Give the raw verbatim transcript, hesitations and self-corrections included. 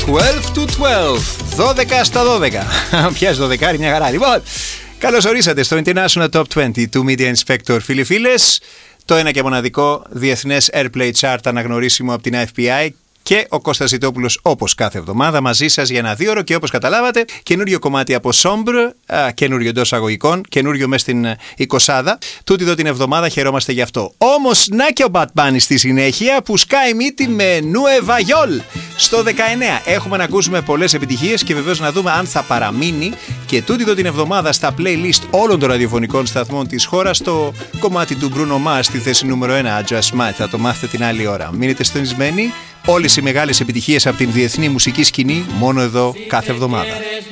δώδεκα to δώδεκα. δώδεκα στα δώδεκα. Πιάζει δωδεκάρι, μια χαρά. Λοιπόν, καλώς ορίσατε στο International Top είκοσι του Media Inspector, φίλοι φίλες. Το ένα και μοναδικό διεθνές Airplay Chart αναγνωρίσιμο από την F P I. Και ο Κώστας Ζητόπουλος, όπως κάθε εβδομάδα, μαζί σας για ένα δύο ώρο. Και όπως καταλάβατε, καινούριο κομμάτι από Sombre, καινούριο εντός αγωγικών, καινούριο μες στην εικοσάδα. Τούτη εδώ την εβδομάδα χαιρόμαστε γι' αυτό. Όμως, να και ο Bad Bunny στη συνέχεια που σκάει μύτη με Nueva York. Στο δεκαεννέα έχουμε να ακούσουμε πολλές επιτυχίες και βεβαίως να δούμε αν θα παραμείνει και τούτη εδώ την εβδομάδα στα playlist όλων των ραδιοφωνικών σταθμών της χώρας το κομμάτι του Bruno Mars στη θέση νούμερο ένα, Just Might. Θα το μάθετε την άλλη ώρα. Μείνετε συντονισμένοι. Όλες οι μεγάλες επιτυχίες από την διεθνή μουσική σκηνή μόνο εδώ κάθε εβδομάδα.